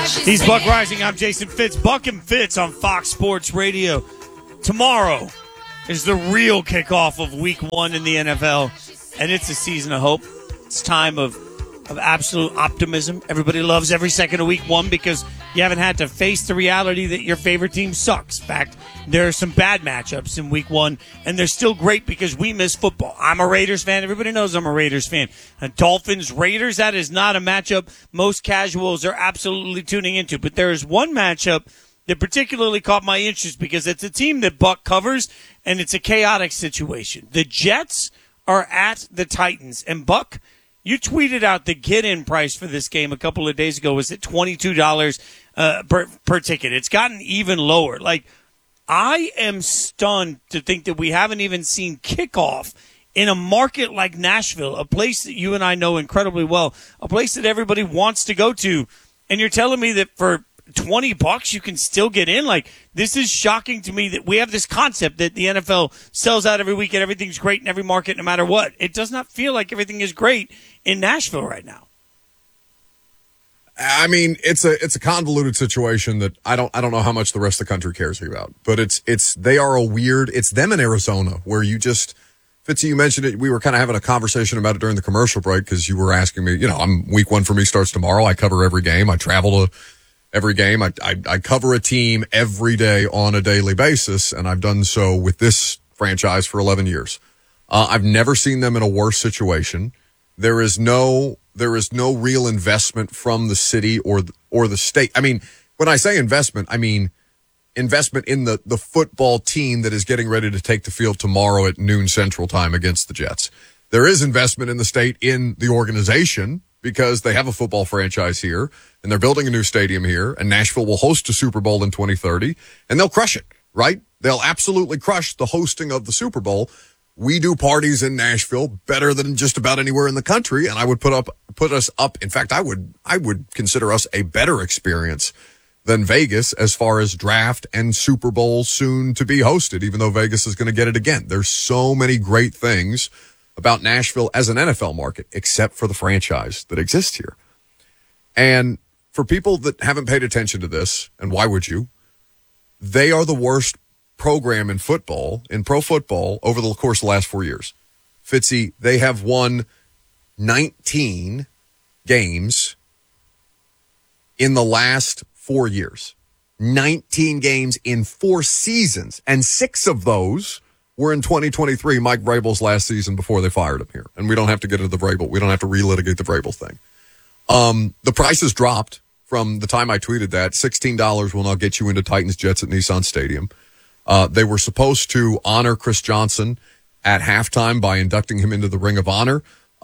He's Buck Rising. I'm Jason Fitz. Buck and Fitz on Fox Sports Radio. Tomorrow is the real kickoff of Week 1 in the NFL, and it's a season of hope. It's time of absolute optimism. Everybody loves every second of Week 1 because you haven't had to face the reality that your favorite team sucks. In fact, there are some bad matchups in Week 1, and they're still great because we miss football. I'm a Raiders fan. Everybody knows I'm a Raiders fan. Dolphins-Raiders, that is not a matchup most casuals are absolutely tuning into. But there is one matchup that particularly caught my interest because it's a team that Buck covers, and it's a chaotic situation. The Jets are at the Titans, and Buck, you tweeted out the get-in price for this game a couple of days ago was at $22 per ticket. It's gotten even lower. Like, I am stunned to think that we haven't even seen kickoff in a market like Nashville, a place that you and I know incredibly well, a place that everybody wants to go to. And you're telling me that for $20 you can still get in? Like, this is shocking to me that we have this concept that the NFL sells out every week and everything's great in every market no matter what. It does not feel like everything is great in Nashville right now. I mean, it's a convoluted situation that I don't know how much the rest of the country cares about, but they are it's them in Arizona where you just, Fitzy, you mentioned it. We were kind of having a conversation about it during the commercial break because you were asking me, Week 1 for me starts tomorrow. I cover every game. I travel to every game. I cover a team every day on a daily basis, and I've done so with this franchise for 11 years. I've never seen them in a worse situation. There is no real investment from the city or the state. I mean, when I say investment, I mean investment in the football team that is getting ready to take the field tomorrow at noon Central Time against the Jets. There is investment in the state in the organization because they have a football franchise here and they're building a new stadium here, and Nashville will host a Super Bowl in 2030, and they'll crush it, right? They'll absolutely crush the hosting of the Super Bowl. We do parties in Nashville better than just about anywhere in the country, and I would put us up. In fact, I would consider us a better experience than Vegas as far as draft and Super Bowl soon to be hosted, even though Vegas is going to get it again. There's so many great things about Nashville as an NFL market, except for the franchise that exists here. And for people that haven't paid attention to this, and why would you? They are the worst program in football, in pro football, over the course of the last 4 years. Fitzy, they have won 19 games in the last 4 years. 19 games in 4 seasons, and 6 of those were in 2023, Mike Vrabel's last season before they fired him here. And we don't have to get into the Vrabel. We don't have to relitigate the Vrabel thing. The price has dropped from the time I tweeted that. $16 will now get you into Titans Jets at Nissan Stadium. They were supposed to honor Chris Johnson at halftime by inducting him into the Ring of Honor.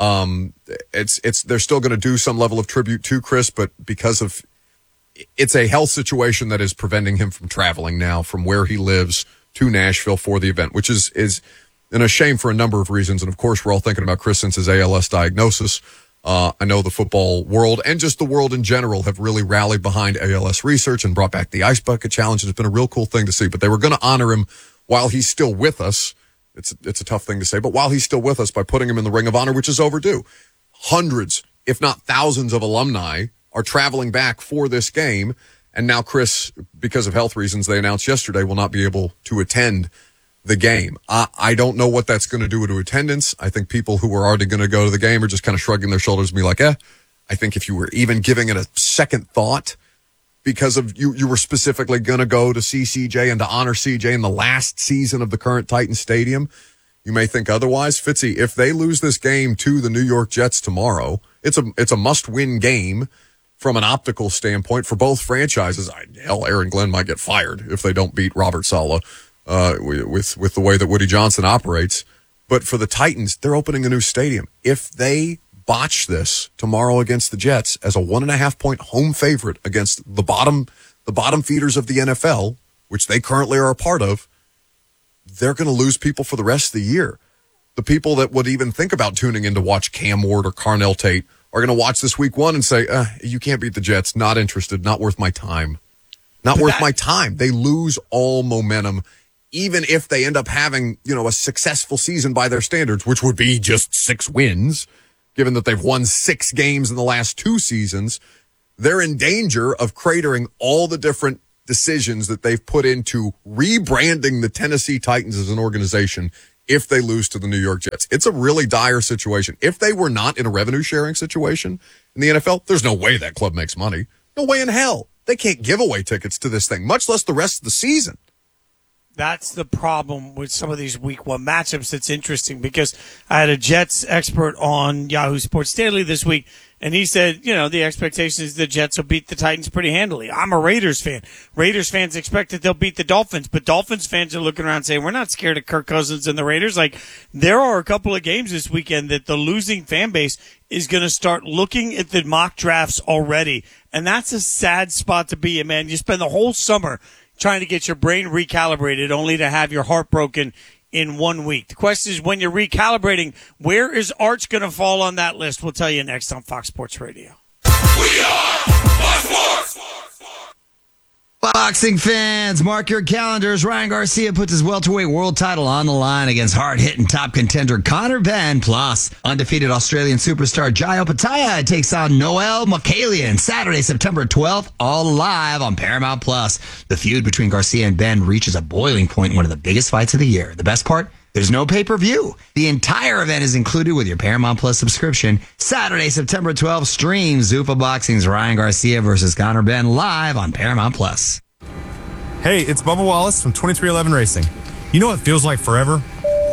They're still going to do some level of tribute to Chris, but because of it's a health situation that is preventing him from traveling now from where he lives to Nashville for the event, which is a shame for a number of reasons. And of course, we're all thinking about Chris since his ALS diagnosis. I know the football world and just the world in general have really rallied behind ALS research and brought back the Ice Bucket Challenge. It's been a real cool thing to see, but they were going to honor him while he's still with us. It's a tough thing to say, but while he's still with us by putting him in the Ring of Honor, which is overdue. Hundreds, if not thousands of alumni are traveling back for this game. And now Chris, because of health reasons, they announced yesterday, will not be able to attend the game. I don't know what that's going to do to attendance. I think people who were already going to go to the game are just kind of shrugging their shoulders and be like, I think if you were even giving it a second thought because of you were specifically going to go to see CJ and to honor CJ in the last season of the current Titans Stadium, you may think otherwise. Fitzy, if they lose this game to the New York Jets tomorrow, it's a must-win game from an optical standpoint for both franchises. Aaron Glenn might get fired if they don't beat Robert Saleh with the way that Woody Johnson operates. But for the Titans, they're opening a new stadium. If they botch this tomorrow against the Jets as a 1.5-point home favorite against the bottom feeders of the NFL, which they currently are a part of, they're going to lose people for the rest of the year. The people that would even think about tuning in to watch Cam Ward or Carnell Tate are going to watch this week 1 and say, you can't beat the Jets. Not interested. Not worth my time. Not worth my time. They lose all momentum, even if they end up having, a successful season by their standards, which would be just 6 wins, given that they've won 6 games in the last 2 seasons. they're in danger of cratering all the different decisions that they've put into rebranding the Tennessee Titans as an organization if they lose to the New York Jets. It's a really dire situation. If they were not in a revenue sharing situation in the NFL, there's no way that club makes money. No way in hell. They can't give away tickets to this thing, much less the rest of the season. That's the problem with some of these week one matchups. That's interesting because I had a Jets expert on Yahoo Sports Daily this week, and he said, the expectation is the Jets will beat the Titans pretty handily. I'm a Raiders fan. Raiders fans expect that they'll beat the Dolphins, but Dolphins fans are looking around saying, we're not scared of Kirk Cousins and the Raiders. Like, there are a couple of games this weekend that the losing fan base is going to start looking at the mock drafts already, and that's a sad spot to be in, man. You spend the whole summer trying to get your brain recalibrated only to have your heart broken in 1 week. The question is, when you're recalibrating, where is Arch going to fall on that list? We'll tell you next on Fox Sports Radio. We are Fox Sports. Boxing fans, mark your calendars. Ryan Garcia puts his welterweight world title on the line against hard-hitting top contender Conor Benn. Plus, undefeated Australian superstar Jayo Pataya takes on Noel Mokalian Saturday, September 12th, all live on Paramount+. The feud between Garcia and Benn reaches a boiling point in one of the biggest fights of the year. The best part? There's no pay-per-view. The entire event is included with your Paramount Plus subscription. Saturday, September 12th, stream Zuffa Boxing's Ryan Garcia versus Conor Benn live on Paramount Plus. Hey, it's Bubba Wallace from 2311 Racing. You know what feels like forever?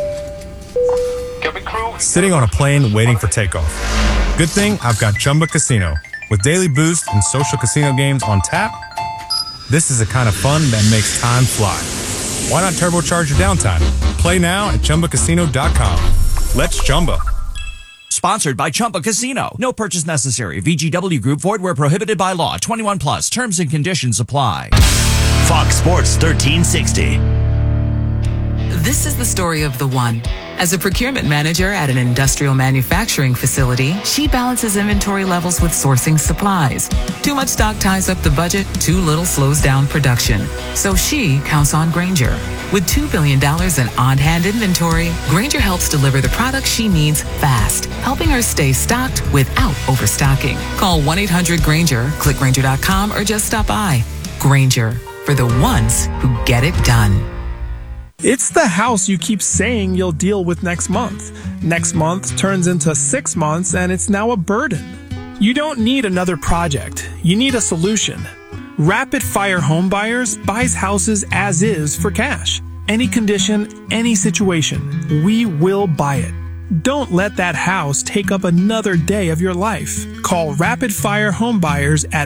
Sitting on a plane waiting for takeoff. Good thing I've got Chumba Casino. With daily boost and social casino games on tap, this is the kind of fun that makes time fly. Why not turbocharge your downtime? Play now at ChumbaCasino.com. Let's Chumba. Sponsored by Chumba Casino. No purchase necessary. VGW Group. Void where prohibited by law. 21 plus. Terms and conditions apply. Fox Sports 1360. This is the story of the one. As a procurement manager at an industrial manufacturing facility, she balances inventory levels with sourcing supplies. Too much stock ties up the budget, too little slows down production. So she counts on Grainger. With $2 billion in on-hand inventory, Grainger helps deliver the products she needs fast, helping her stay stocked without overstocking. Call 1-800-GRAINGER, click Grainger.com, or just stop by. Grainger, for the ones who get it done. It's the house you keep saying you'll deal with next month. Next month turns into 6 months and it's now a burden. You don't need another project. You need a solution. Rapid Fire Home Buyers buys houses as is for cash. Any condition, any situation. We will buy it. Don't let that house take up another day of your life. Call Rapid Fire Home Buyers at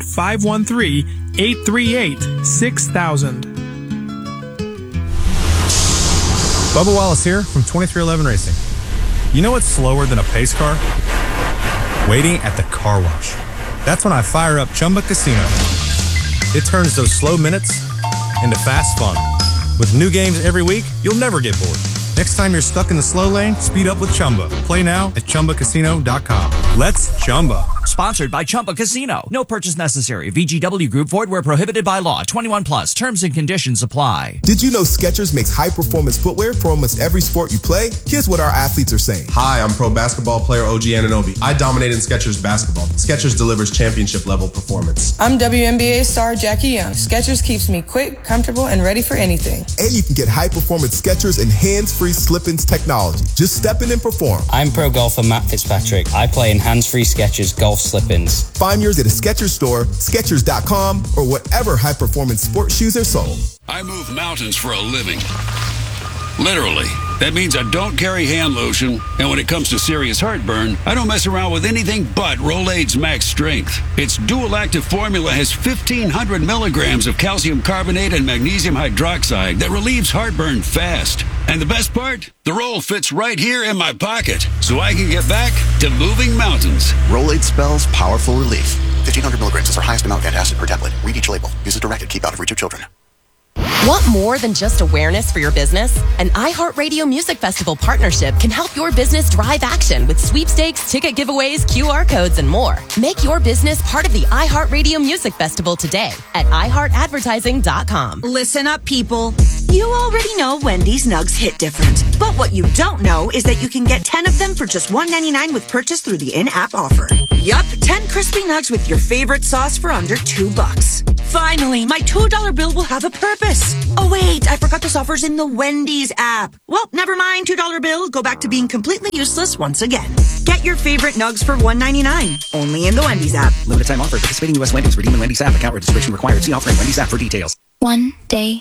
513-838-6000. Bubba Wallace here from 2311 Racing. You know what's slower than a pace car? Waiting at the car wash. That's when I fire up Chumba Casino. It turns those slow minutes into fast fun. With new games every week, you'll never get bored. Next time you're stuck in the slow lane, speed up with Chumba. Play now at ChumbaCasino.com. Let's Chumba. Sponsored by Chumba Casino. No purchase necessary. VGW Group. Void where prohibited by law. 21 plus. Terms and conditions apply. Did you know Skechers makes high-performance footwear for almost every sport you play? Here's what our athletes are saying. Hi, I'm pro basketball player OG Anunoby. I dominate in Skechers basketball. Skechers delivers championship-level performance. I'm WNBA star Jackie Young. Skechers keeps me quick, comfortable, and ready for anything. And you can get high-performance Skechers and hands-free slip-ins technology. Just step in and perform. I'm pro golfer Matt Fitzpatrick. I play in hands-free Skechers golf slip-ins. Find yours at a Skechers store, Skechers.com, or whatever high-performance sports shoes are sold. I move mountains for a living. Literally. That means I don't carry hand lotion, and when it comes to serious heartburn, I don't mess around with anything but Rolaids Max Strength. Its dual-active formula has 1,500 milligrams of calcium carbonate and magnesium hydroxide that relieves heartburn fast. And the best part? The roll fits right here in my pocket, so I can get back to moving mountains. Rolaids spells powerful relief. 1,500 milligrams is our highest amount of antacid per tablet. Read each label. Use as directed. Keep out of reach of children. Want more than just awareness for your business? An iHeartRadio Music Festival partnership can help your business drive action with sweepstakes, ticket giveaways, QR codes, and more. Make your business part of the iHeartRadio Music Festival today at iHeartAdvertising.com. Listen up, people. You already know Wendy's Nugs hit different. But what you don't know is that you can get 10 of them for just $1.99 with purchase through the in-app offer. Yup, 10 crispy nugs with your favorite sauce for under $2. Finally, my $2 bill will have a purpose. Oh wait, I forgot this offer's in the Wendy's app. Well, never mind, $2 bill. Go back to being completely useless once again. Get your favorite nugs for $1.99. Only in the Wendy's app. Limited time offer. Participating U.S. Wendy's. Redeem in Wendy's app. Account registration required. See offer in Wendy's app for details. One day